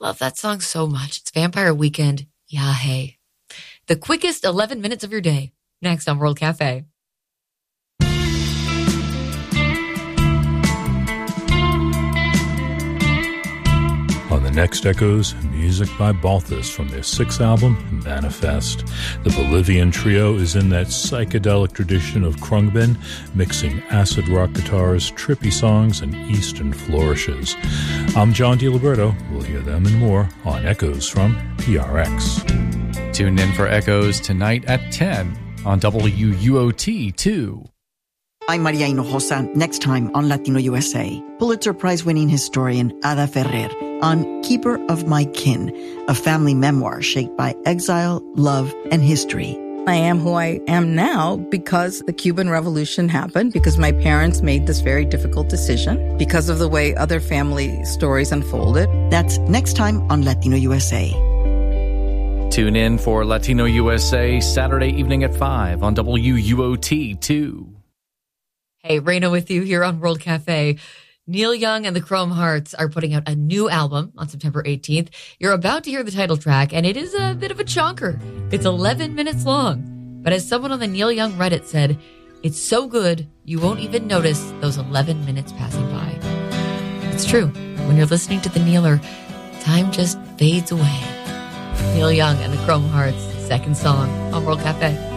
Love that song so much. It's Vampire Weekend. Yeah, hey. The quickest 11 minutes of your day. Next on World Cafe. On the next Echoes, music by Balthus from their sixth album, Manifest. The Bolivian trio is in that psychedelic tradition of Khruangbin, mixing acid rock guitars, trippy songs, and eastern flourishes. I'm John DiLiberto. We'll hear them and more on Echoes from PRX. Tune in for Echoes tonight at 10 on WUOT2. I'm Maria Hinojosa. Next time on Latino USA, Pulitzer Prize-winning historian Ada Ferrer on Keeper of My Kin, a family memoir shaped by exile, love, and history. I am who I am now because the Cuban Revolution happened, because my parents made this very difficult decision, because of the way other family stories unfolded. That's next time on Latino USA. Tune in for Latino USA Saturday evening at 5 on WUOT2. Hey, Raina with you here on World Cafe. Neil Young and the Chrome Hearts are putting out a new album on September 18th. You're about to hear the title track, and it is a bit of a chonker. It's 11 minutes long. But as someone on the Neil Young Reddit said, it's so good, you won't even notice those 11 minutes passing by. It's true. When you're listening to the Kneeler, time just fades away. Neil Young and the Chrome Hearts, second song on World Cafe.